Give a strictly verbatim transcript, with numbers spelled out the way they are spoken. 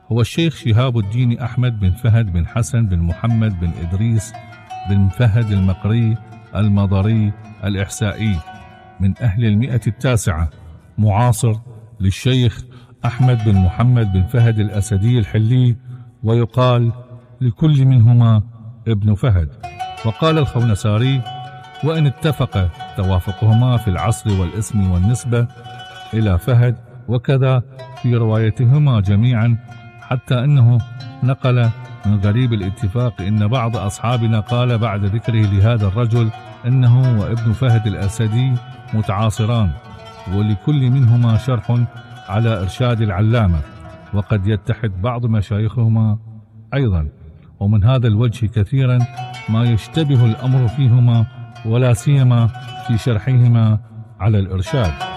هو الشيخ شهاب الدين أحمد بن فهد بن حسن بن محمد بن إدريس بن فهد المقري المضري الإحسائي، من أهل المئة التاسعة، معاصر للشيخ أحمد بن محمد بن فهد الأسدي الحلي، ويقال لكل منهما ابن فهد. وقال الخونساري: وإن اتفق توافقهما في العصر والاسم والنسبة إلى فهد، وكذا في روايتهما جميعا، حتى أنه نقل من غريب الاتفاق إن بعض أصحابنا قال بعد ذكره لهذا الرجل إنه وابن فهد الأسدي متعاصران، ولكل منهما شرح على إرشاد العلامة، وقد يتحد بعض مشايخهما أيضا. ومن هذا الوجه كثيرا ما يشتبه الأمر فيهما، ولا سيما في شرحهما على الإرشاد.